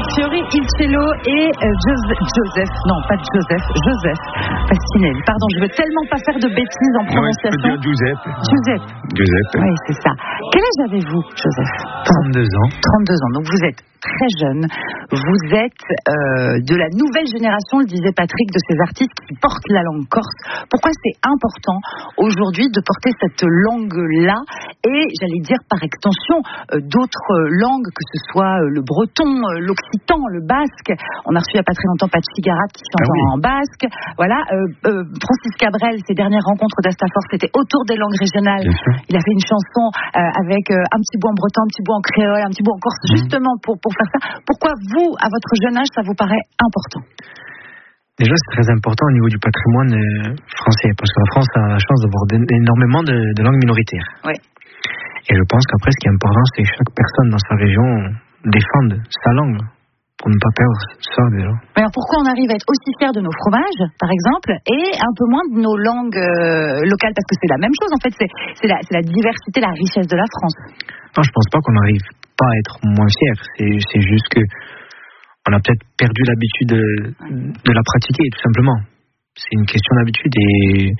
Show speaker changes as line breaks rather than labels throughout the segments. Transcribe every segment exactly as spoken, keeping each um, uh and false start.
Fiori, Il Cello et euh, Joseph, Joseph, non pas Joseph, Joseph Pasquinelli. Pardon, je veux tellement pas faire de bêtises en prononciation.
Ouais, tu peux dire Giuseppe.
Giuseppe.
Giuseppe.
Oui, c'est ça. Quel âge avez-vous, Joseph?
trente-deux ans.
trente-deux ans, donc vous êtes très jeune. Vous êtes euh, de la nouvelle génération, le disait Patrick, de ces artistes qui portent la langue corse. Pourquoi c'est important aujourd'hui de porter cette langue-là et, j'allais dire par extension, euh, d'autres langues, que ce soit euh, le breton, euh, l'occitan, le basque. On a reçu il n'y a pas très longtemps Pachi Garat qui chante ah oui. en basque. Voilà, euh, euh, Francis Cabrel, ses dernières rencontres d'Astafor, c'était autour des langues régionales. Il a fait une chanson euh, avec euh, un petit bout en breton, un petit bout en créole, un petit bout en corse, mmh. justement pour, pour faire ça. Pourquoi vous, à votre jeune âge, ça vous paraît important?
Déjà, c'est très important au niveau du patrimoine euh, français, parce que la France a la chance d'avoir énormément de, de langues minoritaires.
Oui.
Et je pense qu'après, ce qui est important, c'est que chaque personne dans sa région défende sa langue, pour ne pas perdre ça, déjà.
Mais alors, pourquoi on arrive à être aussi fiers de nos fromages, par exemple, et un peu moins de nos langues euh, locales? Parce que c'est la même chose, en fait, c'est, c'est, la, c'est la diversité, la richesse de la France.
Non, je pense pas qu'on n'arrive pas à être moins fiers. C'est, c'est juste que on a peut-être perdu l'habitude de, de la pratiquer, tout simplement. C'est une question d'habitude. Et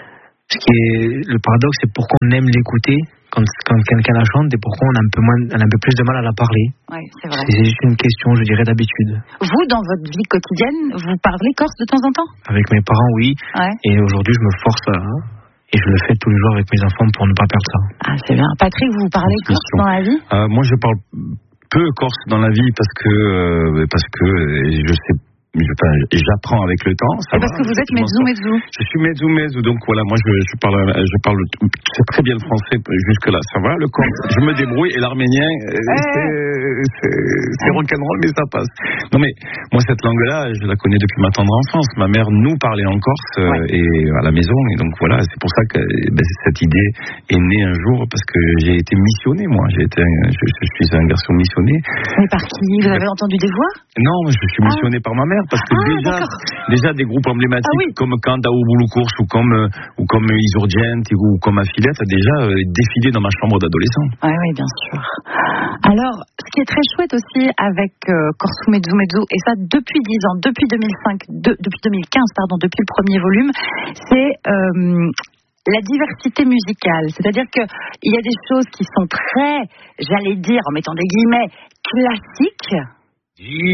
ce qui est le paradoxe, c'est pourquoi on aime l'écouter quand, quand quelqu'un la chante et pourquoi on a un peu moins, on a un peu plus de mal à la parler.
Oui, c'est vrai.
C'est juste une question, je dirais, d'habitude.
Vous, dans votre vie quotidienne, vous parlez corse de temps en temps?
Avec mes parents, oui.
Ouais. Et
aujourd'hui, je me force à... Et je le fais tous les jours avec mes enfants pour ne pas perdre ça.
Ah, c'est bien. Patrick, vous parlez corse dans la vie?
euh, Moi, je parle peu corse dans la vie parce que, euh, parce que je sais Je, enfin, j'apprends avec le temps. Ça
et parce
va,
que vous êtes mezzo mezzo.
Je suis mezzo mezzo, donc voilà, moi je, je parle, je parle, c'est très bien le français jusque là, ça va. Le corse, je me débrouille et l'arménien, euh, c'est, c'est, c'est rock'n'roll, mais ça passe. Non mais moi cette langue-là, je la connais depuis ma tendre enfance. Ma mère nous parlait en corse euh, ouais. et à la maison, et donc voilà, c'est pour ça que ben, cette idée est née un jour parce que j'ai été missionné, moi. J'ai été, je, je suis un garçon missionné.
Mais par qui? Vous avez entendu des voix?
Non, je suis missionné ah. par ma mère. Parce que
ah,
déjà, déjà des groupes emblématiques ah, oui. comme Kanda ou Boulou Course ou comme, euh, ou comme Isurgent ou comme Affilette a déjà euh, défilé dans ma chambre d'adolescent.
Oui, oui, bien sûr. Alors, ce qui est très chouette aussi avec euh, Corso Mezzo Mezzo, et ça depuis dix ans, depuis deux mille cinq, de, depuis deux mille quinze, pardon, depuis le premier volume, c'est euh, la diversité musicale. C'est-à-dire qu'il y a des choses qui sont très, j'allais dire, en mettant des guillemets, classiques.